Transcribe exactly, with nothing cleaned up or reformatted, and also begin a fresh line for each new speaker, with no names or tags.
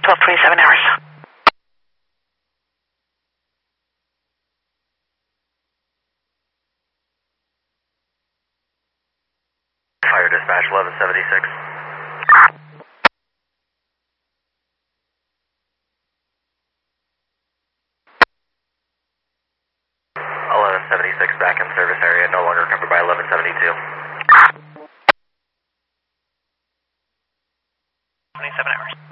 twelve twenty-seven hours.
Fire dispatch eleven seventy-six. eleven seventy-six back in service area, no longer covered by eleven seventy-two.
twenty-seven hours.